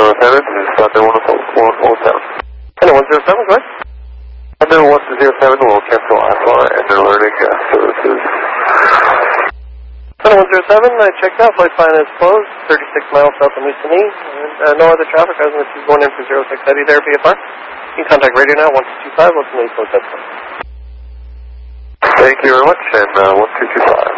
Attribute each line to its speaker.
Speaker 1: 107, this is Thunder 107.
Speaker 2: Hello, 107, go ahead.
Speaker 1: Thunder 107 will cancel Alpha and their learning services.
Speaker 2: Thunder 107, I checked out, flight plan is closed, 36 miles south of Moosonee, and no other traffic. I was going in for 06 Eddie there, VFR. You can contact radio now, 1225, ultimately close that.
Speaker 1: Thank you very much, and 1225.